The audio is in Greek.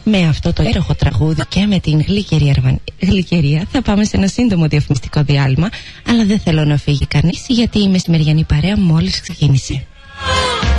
Με αυτό το έροχο τραγούδι και με την γλυκερία θα πάμε σε ένα σύντομο διαφημιστικό διάλειμμα. Αλλά δεν θέλω να φύγει κανείς, γιατί η μεσημεριανή παρέα μόλις ξεκίνησε.